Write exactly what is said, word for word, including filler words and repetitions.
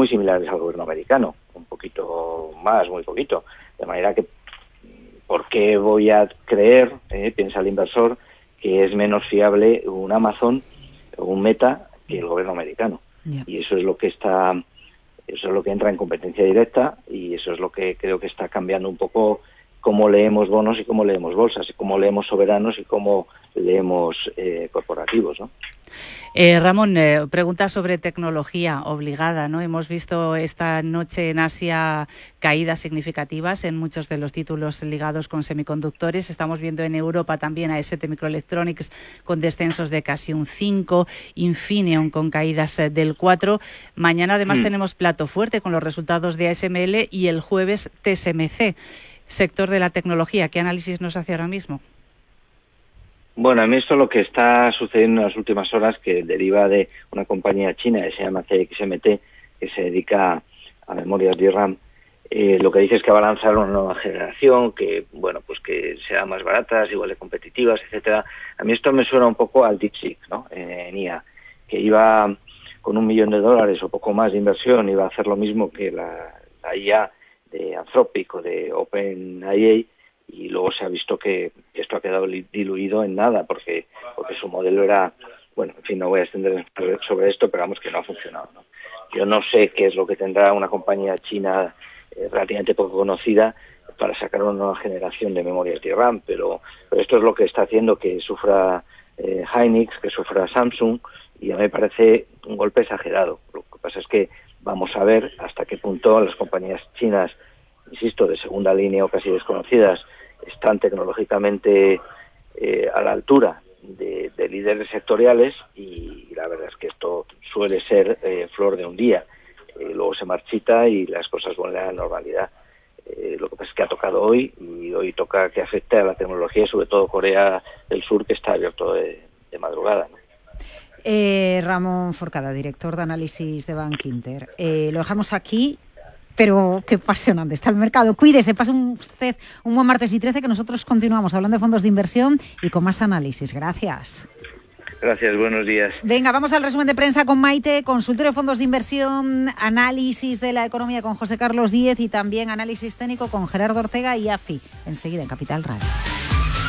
muy similares al gobierno americano, un poquito más, muy poquito. De manera que, ¿por qué voy a creer, eh, piensa el inversor, que es menos fiable un Amazon o un Meta que el gobierno americano? Yeah. Y eso es lo que está, eso es lo que entra en competencia directa, y eso es lo que creo que está cambiando un poco cómo leemos bonos y cómo leemos bolsas, y cómo leemos soberanos y cómo leemos eh, corporativos, ¿no? Eh, Ramón, eh, pregunta sobre tecnología obligada, ¿no? Hemos visto esta noche en Asia caídas significativas en muchos de los títulos ligados con semiconductores. Estamos viendo en Europa también a A S T Microelectronics con descensos de casi un cinco, Infineon con caídas del cuatro. Mañana además mm. tenemos plato fuerte con los resultados de A S M L y el jueves T S M C. Sector de la tecnología, ¿qué análisis nos hace ahora mismo? Bueno, a mí esto es lo que está sucediendo en las últimas horas, que deriva de una compañía china que se llama C X M T, que se dedica a memorias D RAM. Eh, lo que dice es que va a lanzar una nueva generación, que bueno, pues que sea más baratas, igual de competitivas, etcétera. A mí esto me suena un poco al DeepSeek, ¿no? Eh, en I A, que iba con un millón de dólares o poco más de inversión, iba a hacer lo mismo que la, la I A de Anthropic o de OpenAI, y luego se ha visto que esto ha quedado diluido en nada, porque porque su modelo era, bueno, en fin, no voy a extender sobre esto, pero vamos, que no ha funcionado, ¿no? Yo no sé qué es lo que tendrá una compañía china eh, relativamente poco conocida para sacar una nueva generación de memorias D RAM, pero, pero esto es lo que está haciendo que sufra eh, Hynix, que sufra Samsung, y a mí me parece un golpe exagerado. Lo que pasa es que vamos a ver hasta qué punto las compañías chinas, insisto, de segunda línea o casi desconocidas, están tecnológicamente eh, a la altura de, de líderes sectoriales, y, y la verdad es que esto suele ser eh, flor de un día. Eh, luego se marchita y las cosas vuelven a la normalidad. Eh, lo que pasa es que ha tocado hoy, y hoy toca que afecte a la tecnología, y sobre todo Corea del Sur, que está abierto de, de madrugada, ¿no? Eh, Ramón Forcada, director de análisis de Bankinter. Eh, lo dejamos aquí, pero qué apasionante está el mercado. Cuídese, pase usted un buen martes y trece, que nosotros continuamos hablando de fondos de inversión y con más análisis. Gracias. Gracias, buenos días. Venga, vamos al resumen de prensa con Maite, consultorio de fondos de inversión, análisis de la economía con José Carlos Díez y también análisis técnico con Gerardo Ortega y A F I. Enseguida en Capital Radio.